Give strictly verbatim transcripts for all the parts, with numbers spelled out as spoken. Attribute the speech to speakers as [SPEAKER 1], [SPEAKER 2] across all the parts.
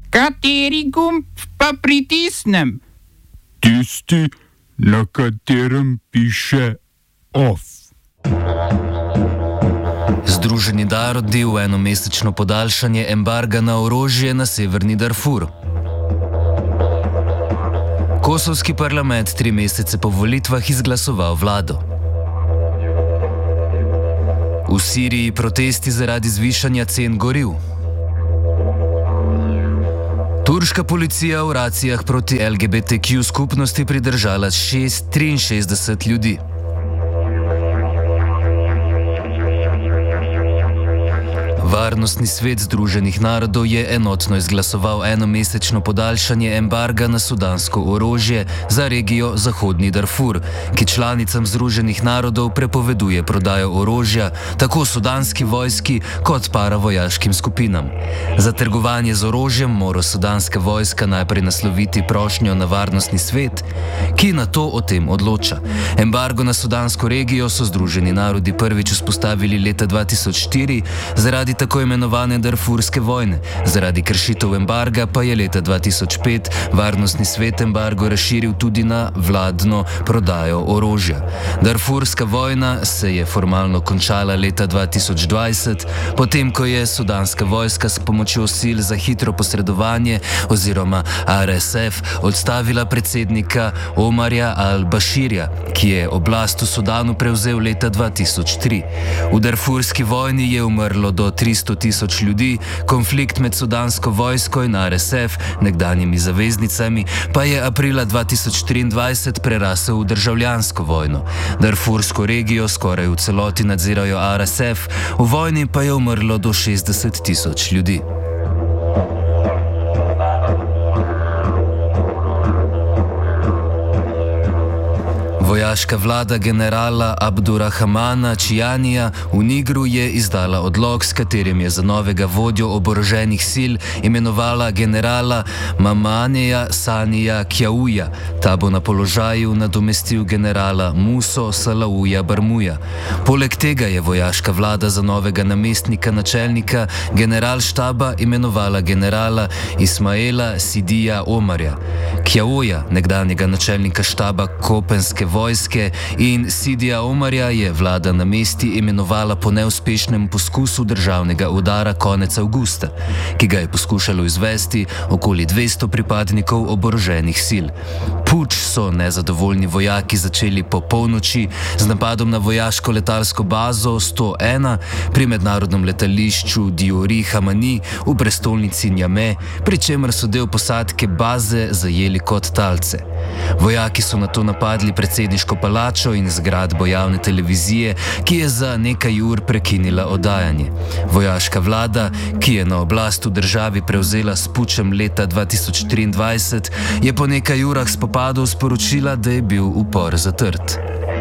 [SPEAKER 1] Kateri gumb pa pritisnem?
[SPEAKER 2] Tisti, na katerem piše OF.
[SPEAKER 3] Združeni narodi v enomesečno podaljšanje embarga na orožje na severni Darfur. Kosovski parlament tri mesece po volitvah izglasoval vlado. V Siriji protesti zaradi zvišanja cen goriv. Turška policija v racijah proti L G B T Q skupnosti pridržala šest triinšestdeset ljudi. Varnostni svet Združenih narodov je enotno izglasoval enomesečno podaljšanje embarga na sudansko orožje za regijo Zahodni Darfur, ki članicam Združenih narodov prepoveduje prodajo orožja tako sudanski vojski kot paravojaškim skupinam. Za trgovanje z orožjem mora sudanska vojska najprej nasloviti prošnjo na varnostni svet, ki na to o tem odloča. Embargo na sudansko regijo so Združeni narodi prvič vzpostavili leta dva tisoč štiri zaradi tako imenovane Darfurske vojne. Zaradi kršitev embarga pa je leta dva tisoč pet varnostni svet embargo razširil tudi na vladno prodajo orožja. Darfurska vojna se je formalno končala leta dva tisoč dvajset, potem ko je sudanska vojska s pomočjo sil za hitro posredovanje oziroma R S F odstavila predsednika Omarja al-Bashirja, ki je oblast v Sudanu prevzel leta dva tisoč tri. V Darfurski vojni je umrlo do tristo tisoč ljudi, konflikt med sudansko vojsko in R S F, nekdanjimi zaveznicami, pa je aprila dva tisoč triindvajset prerasel v državljansko vojno. Darfursko regijo skoraj v celoti nadzirajo R S F, v vojni pa je umrlo do šestdeset tisoč ljudi. Vojaška vlada generala Abdurahmana Čianija v Nigru je izdala odlok, s katerim je za novega vodjo oboroženih sil imenovala generala Mamaneja Sanija Kjauja. Ta bo na položaju nadomestil generala Muso Salauja Barmuja. Poleg tega je vojaška vlada za novega namestnika načelnika generalštaba imenovala generala Ismaela Sidija Omarja. Kjauja, nekdanjega načelnika štaba kopenske vojske, vojske in Sidija Omarja je vlada na mesti imenovala po neuspešnem poskusu državnega udara konec avgusta, ki ga je poskušalo izvesti okoli dvesto pripadnikov oboroženih sil. Puč so nezadovoljni vojaki začeli po polnoči z napadom na vojaško letalsko bazo sto ena pri mednarodnem letališču Diori Hamani v prestolnici Njame, pri čemer so del posadke baze zajeli kot talce. Vojaki so nato napadli predsedniško palačo in zgradbo javne televizije, ki je za nekaj ur prekinila oddajanje. Vojaška vlada, ki je na oblast v državi prevzela s pučem leta dva tisoč triindvajset, je po nekaj urah spopadov sporočila, da je bil upor zatrt.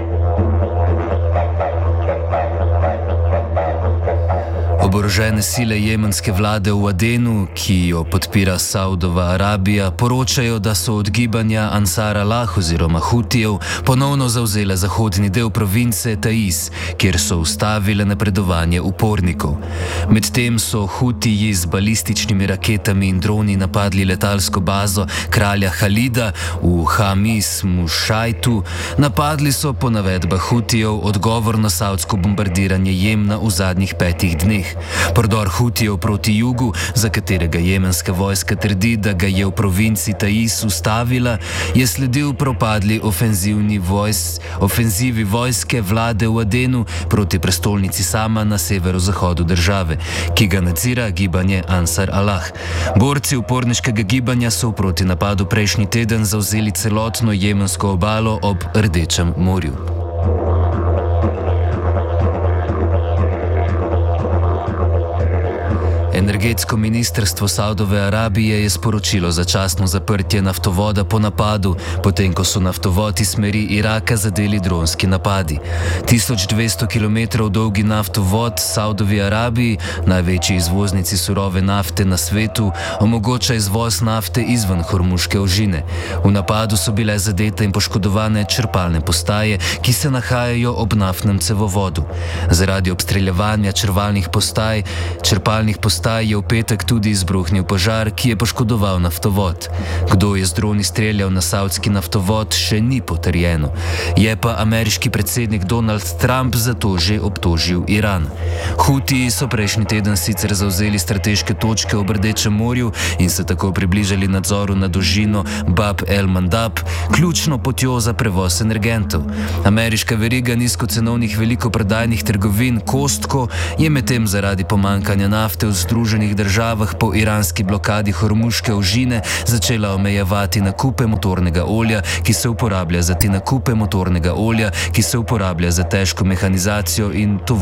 [SPEAKER 3] Oborožene sile jemenske vlade v Adenu, ki jo podpira Saudova Arabija, poročajo, da so od gibanja Ansar Allah oziroma Hutijev ponovno zavzele zahodni del province Taiz, kjer so ustavile napredovanje upornikov. Medtem so Hutiji z balističnimi raketami in droni napadli letalsko bazo kralja Halida v Hamis Mušajtu. Napadli so po navedbah Hutijev odgovor na savdsko bombardiranje Jemna v zadnjih petih dneh. Prodor Hutijev proti jugu, za katerega jemenska vojska trdi, da ga je v provinci Taiz ustavila, je sledil propadli ofenzivni vojs, ofenzivi vojske vlade v Adenu proti prestolnici Sama na severozahodu države, ki ga nadzira gibanje Ansar Allah. Borci uporniškega gibanja so v protinapadu prejšnji teden zavzeli celotno jemensko obalo ob Rdečem morju. Energetsko ministrstvo Saudove Arabije je sporočilo začasno zaprtje naftovoda po napadu, potem ko so naftovod iz smeri Iraka zadeli dronski napadi. tisoč dvesto kilometrov dolgi naftovod Saudovi Arabiji, največji izvoznici surove nafte na svetu, omogoča izvoz nafte izven Hormuške ožine. V napadu so bile zadete in poškodovane črpalne postaje, ki se nahajajo ob naftnem cevovodu. Zaradi obstreljevanja črpalnih postaj, črpalnih postaj kraji je v petek tudi izbruhnil požar, ki je poškodoval naftovod. Kdo je z droni streljal na savdski naftovod, še ni potrjeno. Je pa ameriški predsednik Donald Trump zato že obtožil Iran. Hutiji so prejšnji teden sicer zavzeli strateške točke ob Rdečem morju in se tako približali nadzoru na dolžino Bab el-Mandab, ključno potjo za prevoz energentov. Ameriška veriga nizkocenovnih velikoprodajnih trgovin Costco je medtem zaradi pomanjkanja nafte v Združenih državah po iranski blokadi Hormuške ožine začela omejevati nakupe motornega olja, ki se uporablja za te nakupe motornega olja, ki se uporablja za težko mehanizacijo in tovor.